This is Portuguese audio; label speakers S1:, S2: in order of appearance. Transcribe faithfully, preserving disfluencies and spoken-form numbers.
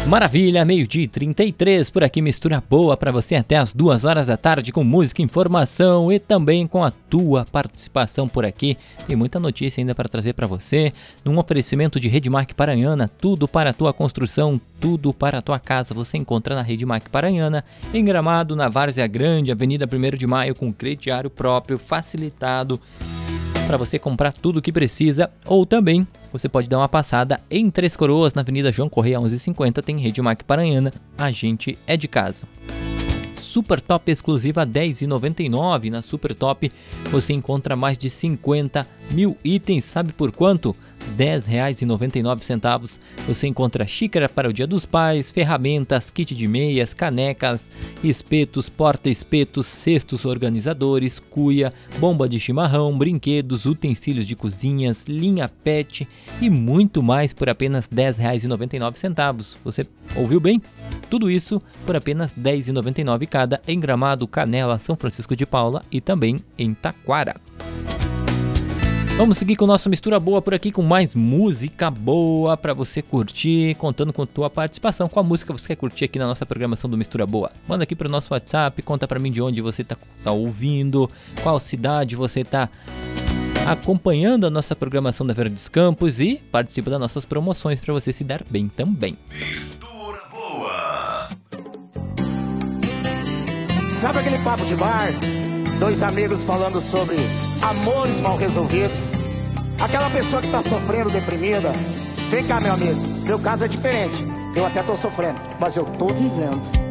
S1: Maravilha, meio-dia e trinta e três, por aqui mistura boa pra você até as duas horas da tarde com música, informação e também com a tua participação por aqui. Tem muita notícia ainda para trazer pra você, num oferecimento de Redmac Paranhana, tudo para a tua construção, tudo para a tua casa. Você encontra na Redmac Paranhana, em Gramado, na Várzea Grande, Avenida primeiro de Maio, com crediário próprio, facilitado, para você comprar tudo o que precisa, ou também você pode dar uma passada em Três Coroas, na Avenida João Correia mil e cinquenta, tem Redmac Paranhana, a gente é de casa. Super Top exclusiva dez reais e noventa e nove centavos. Na Super Top você encontra mais de cinquenta mil itens, sabe por quanto? dez reais e noventa e nove centavos. Você encontra xícara para o Dia dos Pais, ferramentas, kit de meias, canecas, espetos, porta-espetos, cestos organizadores, cuia, bomba de chimarrão, brinquedos, utensílios de cozinhas, linha pet e muito mais por apenas dez reais e noventa e nove centavos. Você ouviu bem? Tudo isso por apenas dez reais e noventa e nove centavos cada em Gramado, Canela, São Francisco de Paula e também em Taquara. Vamos seguir com o nosso Mistura Boa por aqui com mais música boa para você curtir, contando com a tua participação. Qual música você quer curtir aqui na nossa programação do Mistura Boa? Manda aqui para o nosso WhatsApp, conta para mim de onde você tá, tá ouvindo, qual cidade você tá acompanhando a nossa programação da Verdes Campos e participa das nossas promoções para você se dar bem também.
S2: Mistura Boa.
S3: Sabe aquele papo de bar? Dois amigos falando sobre amores mal resolvidos. Aquela pessoa que tá sofrendo, deprimida. Vem cá, meu amigo, meu caso é diferente. Eu até tô sofrendo, mas eu tô vivendo.